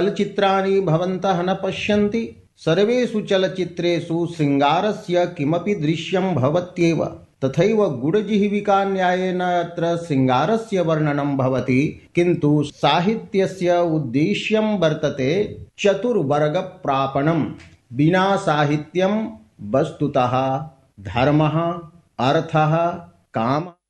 चलचित्राणि भवन्तः न पश्यन्ति? सर्वेषु चलचित्रेषु शृङ्गारस्य किमपि दृश्यं भवत्येव। तथैव गुडजिह्विकान्यायेन अत्र शृङ्गारस्य वर्णनं भवति, किन्तु साहित्यस्य उद्देश्यं वर्तते चतुर्वर्गप्रापणम्। विना साहित्यं वस्तुतः धर्मः, अर्थः, काम